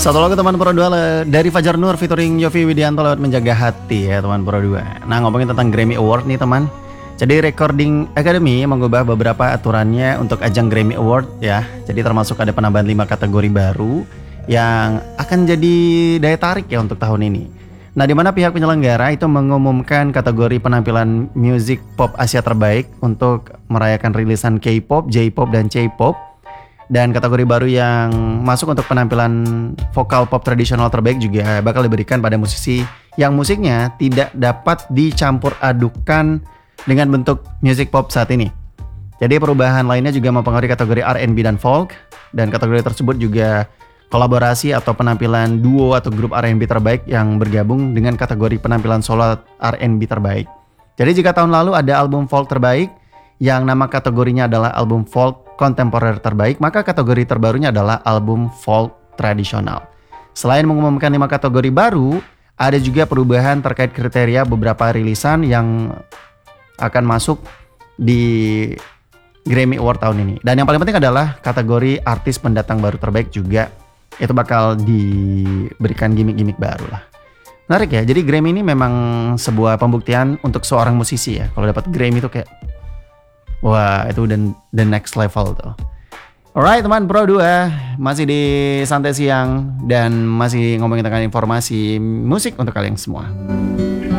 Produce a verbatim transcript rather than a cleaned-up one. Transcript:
Satu lagu teman Pro dua dari Fajar Nur featuring Yovie Widianto lewat Menjaga Hati ya teman Pro dua. Nah ngomongin tentang Grammy Award nih teman. Jadi Recording Academy mengubah beberapa aturannya untuk ajang Grammy Award ya. Jadi termasuk ada penambahan lima kategori baru yang akan jadi daya tarik ya untuk tahun ini. Nah di mana pihak penyelenggara itu mengumumkan kategori penampilan music pop Asia terbaik untuk merayakan rilisan K-pop, J-pop dan C-pop. Dan kategori baru yang masuk untuk penampilan vokal pop tradisional terbaik juga bakal diberikan pada musisi yang musiknya tidak dapat dicampur adukan dengan bentuk music pop saat ini. Jadi perubahan lainnya juga mempengaruhi kategori R and B dan folk. Dan kategori tersebut juga kolaborasi atau penampilan duo atau grup R and B terbaik yang bergabung dengan kategori penampilan solo R and B terbaik. Jadi jika tahun lalu ada album folk terbaik yang nama kategorinya adalah album folk kontemporer terbaik, maka kategori terbarunya adalah album folk tradisional. Selain mengumumkan lima kategori baru, ada juga perubahan terkait kriteria beberapa rilisan yang akan masuk di Grammy Award tahun ini. Dan yang paling penting adalah kategori artis pendatang baru terbaik juga itu bakal diberikan gimmick-gimmick baru lah. Menarik ya, jadi Grammy ini memang sebuah pembuktian untuk seorang musisi ya. Kalau dapat Grammy itu kayak wah, itu udah the next level tuh. Alright teman Pro dua, masih di Santai Siang dan masih ngomongin tentang informasi musik untuk kalian semua.